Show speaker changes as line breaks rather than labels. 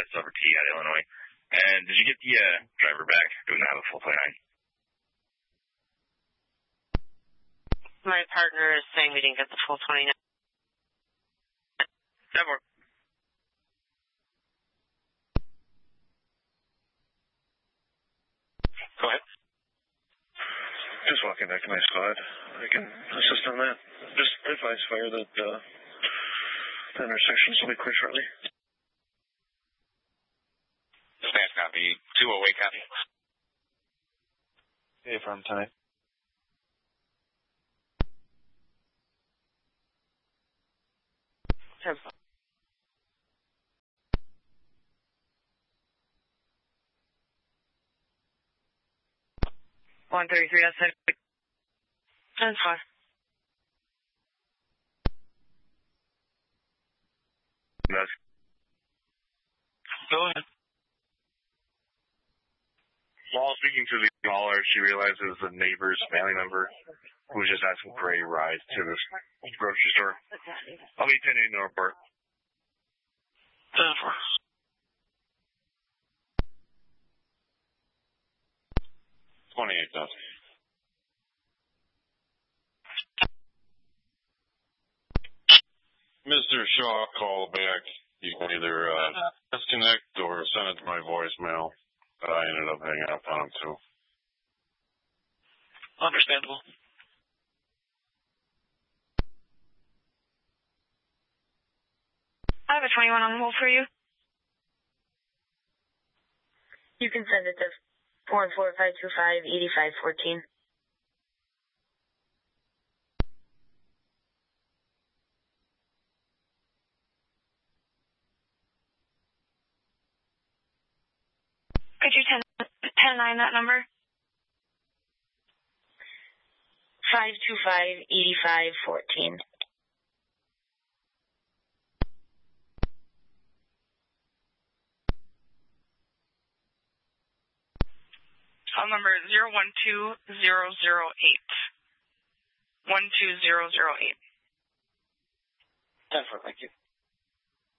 over T out of Illinois. And did you get the driver back? Do not have a full 29.
My partner is saying we didn't get the full 29.
Never. Go ahead.
Just walking back to my squad. I can assist on that. Just advise fire that the intersections will be clear shortly.
Dispatch copy. 208 copy.
Okay, from tonight.
Sure. 133 outside. 10-4.
Yes.
Go ahead.
While speaking to the caller, she realizes the neighbor's family member who was just asking for a ride to this grocery store. I'll be 10-8 in the report.
10-4.
Mr. Shaw, call back. You can either disconnect or send it to my voicemail. But I ended up hanging up on him, too.
Understandable.
I have a 21 on hold for you.
You can send it to 44525-8514.
Could you 10-9 that number?
525-8514.
Call number 012008. 12008.
10-4, thank you.